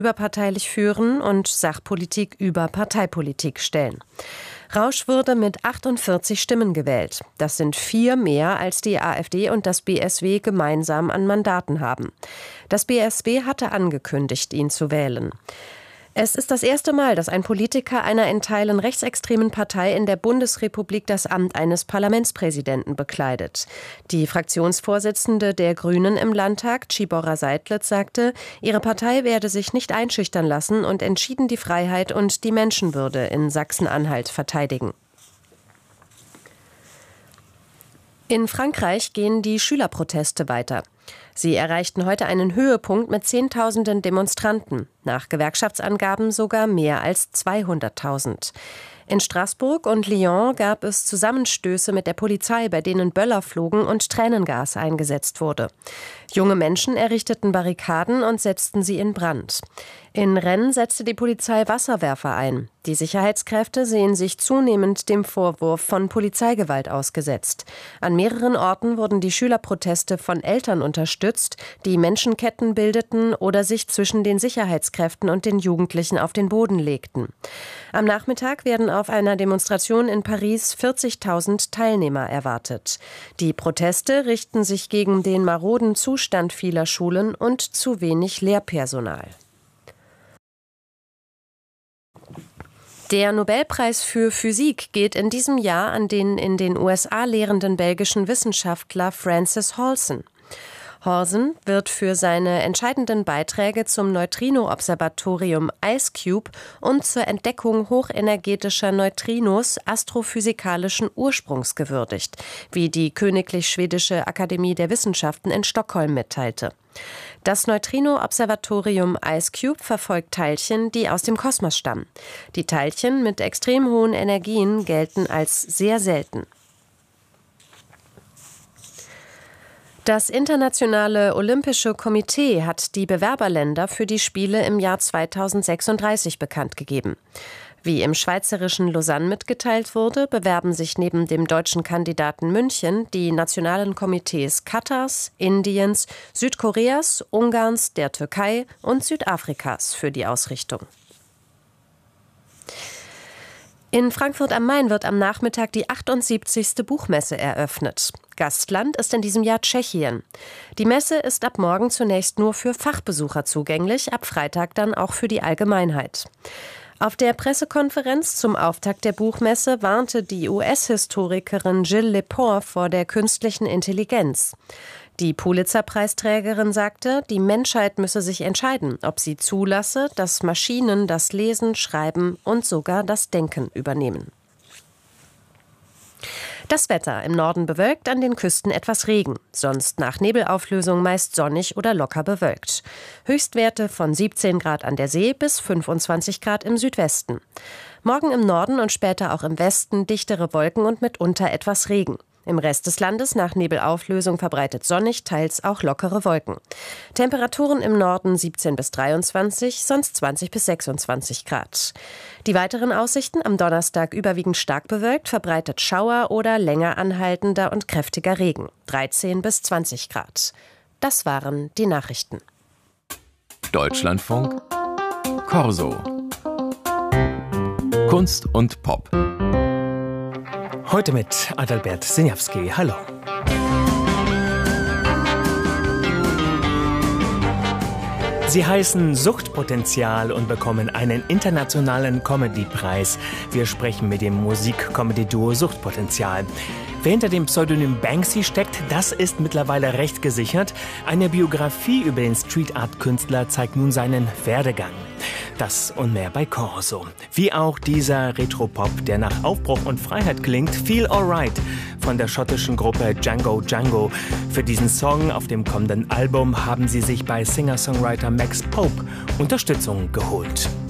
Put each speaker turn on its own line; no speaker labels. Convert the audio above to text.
überparteilich führen und Sachpolitik über Parteipolitik stellen. Rausch wurde mit 48 Stimmen gewählt. Das sind 4 mehr, als die AfD und das BSW gemeinsam an Mandaten haben. Das BSW hatte angekündigt, ihn zu wählen. Es ist das erste Mal, dass ein Politiker einer in Teilen rechtsextremen Partei in der Bundesrepublik das Amt eines Parlamentspräsidenten bekleidet. Die Fraktionsvorsitzende der Grünen im Landtag, Tschibora Seidlitz, sagte, ihre Partei werde sich nicht einschüchtern lassen und entschieden die Freiheit und die Menschenwürde in Sachsen-Anhalt verteidigen. In Frankreich gehen die Schülerproteste weiter. Sie erreichten heute einen Höhepunkt mit Zehntausenden Demonstranten, nach Gewerkschaftsangaben sogar mehr als 200.000. In Straßburg und Lyon gab es Zusammenstöße mit der Polizei, bei denen Böller flogen und Tränengas eingesetzt wurde. Junge Menschen errichteten Barrikaden und setzten sie in Brand. In Rennes setzte die Polizei Wasserwerfer ein. Die Sicherheitskräfte sehen sich zunehmend dem Vorwurf von Polizeigewalt ausgesetzt. An mehreren Orten wurden die Schülerproteste von Eltern unterstützt, die Menschenketten bildeten oder sich zwischen den Sicherheitskräften und den Jugendlichen auf den Boden legten. Am Nachmittag werden auf einer Demonstration in Paris 40.000 Teilnehmer erwartet. Die Proteste richten sich gegen den maroden Zustand vieler Schulen und zu wenig Lehrpersonal. Der Nobelpreis für Physik geht in diesem Jahr an den in den USA lehrenden belgischen Wissenschaftler Francis Halsen. Halsen wird für seine entscheidenden Beiträge zum Neutrino-Observatorium IceCube und zur Entdeckung hochenergetischer Neutrinos astrophysikalischen Ursprungs gewürdigt, wie die Königlich Schwedische Akademie der Wissenschaften in Stockholm mitteilte. Das Neutrino-Observatorium IceCube verfolgt Teilchen, die aus dem Kosmos stammen. Die Teilchen mit extrem hohen Energien gelten als sehr selten. Das Internationale Olympische Komitee hat die Bewerberländer für die Spiele im Jahr 2036 bekannt gegeben. Wie im schweizerischen Lausanne mitgeteilt wurde, bewerben sich neben dem deutschen Kandidaten München die nationalen Komitees Katars, Indiens, Südkoreas, Ungarns, der Türkei und Südafrikas für die Ausrichtung. In Frankfurt am Main wird am Nachmittag die 78. Buchmesse eröffnet. Gastland ist in diesem Jahr Tschechien. Die Messe ist ab morgen zunächst nur für Fachbesucher zugänglich, ab Freitag dann auch für die Allgemeinheit. Auf der Pressekonferenz zum Auftakt der Buchmesse warnte die US-Historikerin Jill Lepore vor der künstlichen Intelligenz. Die Pulitzer-Preisträgerin sagte, die Menschheit müsse sich entscheiden, ob sie zulasse, dass Maschinen das Lesen, Schreiben und sogar das Denken übernehmen. Das Wetter: im Norden bewölkt, an den Küsten etwas Regen. Sonst nach Nebelauflösung meist sonnig oder locker bewölkt. Höchstwerte von 17 Grad an der See bis 25 Grad im Südwesten. Morgen im Norden und später auch im Westen dichtere Wolken und mitunter etwas Regen. Im Rest des Landes nach Nebelauflösung verbreitet sonnig, teils auch lockere Wolken. Temperaturen im Norden 17 bis 23, sonst 20 bis 26 Grad. Die weiteren Aussichten: am Donnerstag überwiegend stark bewölkt, verbreitet Schauer oder länger anhaltender und kräftiger Regen. 13 bis 20 Grad. Das waren die Nachrichten.
Deutschlandfunk Corso. Kunst und Pop.
Heute mit Adalbert Siniawski. Hallo. Sie heißen Suchtpotenzial und bekommen einen internationalen Comedy-Preis. Wir sprechen mit dem Musik-Comedy-Duo Suchtpotenzial. Wer hinter dem Pseudonym Banksy steckt, das ist mittlerweile recht gesichert. Eine Biografie über den Street-Art-Künstler zeigt nun seinen Werdegang. Das und mehr bei Corso. Wie auch dieser Retropop, der nach Aufbruch und Freiheit klingt, Feel Alright von der schottischen Gruppe Django Django. Für diesen Song auf dem kommenden Album haben sie sich bei Singer-Songwriter Max Pope Unterstützung geholt.